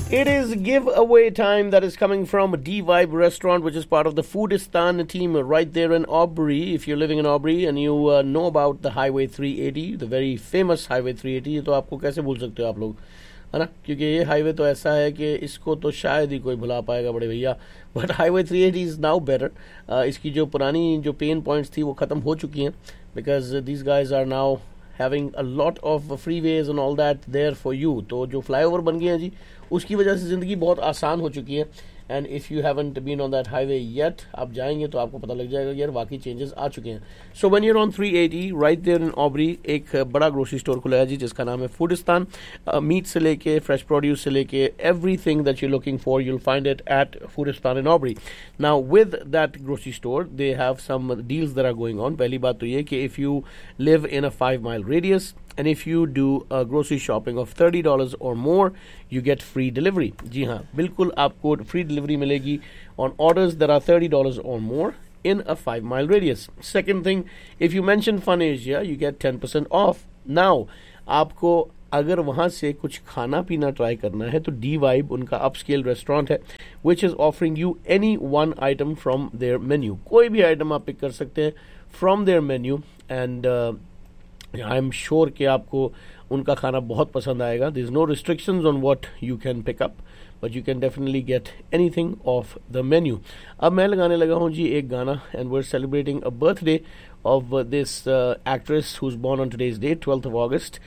It is giveaway time that is coming from D Vibe Restaurant, which is part of the Foodistan team right there in Aubrey. If you're living in Aubrey and you know about the Highway 380, the very famous Highway 380, तो आपको कैसे भूल सकते हो आप लोग, है ना? क्योंकि ये हाईवे तो ऐसा है कि इसको तो शायद ही कोई भुला पाएगा बड़े भैया. But highway 380 is now better. इसकी जो पुरानी जो पेन पॉइंट्स थी वो ख़त्म हो चुकी हैं, because these guys are now having a lot of freeways and all that there for you. तो जो फ्लाईओवर बन गए हैं जी, उसकी वजह से ज़िंदगी बहुत आसान हो चुकी है. And if you haven't been on that highway yet, आप जाएंगे तो आपको पता लग जाएगा यार वाकई चेंजेस आ चुके हैं. So when you are on 380 right there in Aubree, एक बड़ा ग्रोसरी स्टोर खुला है जी जिसका नाम है फूडिस्तान. मीट से लेके फ्रेश प्रोड्यूस से लेके everything that you looking for you'll find it at फूडिस्तान in Aubree. Now with that grocery store they have some deals that are going on. पहली बात तो ये कि if you live in a 5 mile radius and if you do a grocery shopping of $30 or more, you get free delivery. जी हाँ, बिल्कुल आपको free delivery मिलेगी on orders that are $30 or more in a 5 mile radius. Second thing, if you mention Fun Asia, you get 10% off. Now, आपको अगर वहाँ से कुछ खाना पीना ट्राई करना है तो डी वाइब उनका अपस्केल रेस्टोरेंट है, which is offering you any one item from there menu. कोई भी आइटम आप पिक कर सकते हैं from there menu and I am sure कि आपको उनका खाना बहुत पसंद आएगा. There is no restrictions on what you can pick up, but you can definitely get anything of the menu. अब मैं लगाने लगा हूँ जी एक गाना, and we are celebrating a birthday of this actress who's born on today's date, 12th of August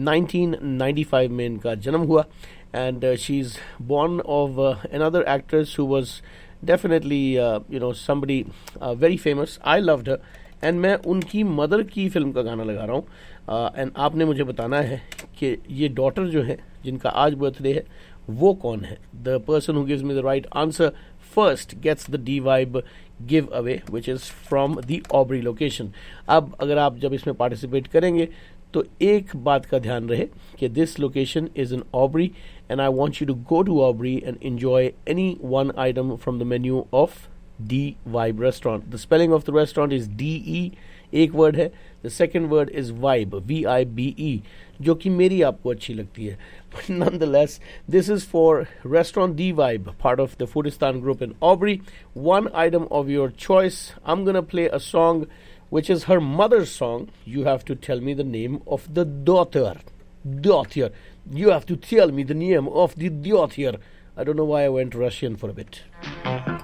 1995 में इनका जन्म हुआ. And she's born of another actress who was definitely somebody very famous. I loved her. And मैं उनकी mother की film का गाना लगा रहा हूँ. एंड आपने मुझे बताना है कि ये डॉटर जो है जिनका आज बर्थडे है वो कौन है. The person who gives me the right answer first gets the D-Vibe giveaway, which is from the Aubrey location. अब अगर आप जब इसमें पार्टिसिपेट करेंगे तो एक बात का ध्यान रहे कि this location is in Aubrey and I want you to go to Aubrey and enjoy any one item from the menu of D-Vibe restaurant. The spelling of the restaurant is D-E, एक word है. The second word is vibe, V-I-B-E, जो कि मेरी आपको अच्छी लगती है. But nonetheless, this is for Restaurant D-Vibe, part of the Foodistan group in Aubrey. One item of your choice. I'm going to play a song which is her mother's song. You have to tell me the name of the daughter. Daughter. You have to tell me the name of the daughter. I don't know why I went Russian for a bit.